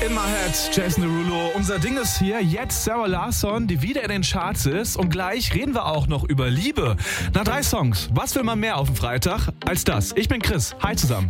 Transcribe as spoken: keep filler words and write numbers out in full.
In my head, Jason Derulo. Unser Ding ist hier jetzt Sarah Larsson, die wieder in den Charts ist. Und gleich reden wir auch noch über Liebe. Nach drei Songs. Was will man mehr auf dem Freitag als das? Ich bin Chris. Hi zusammen.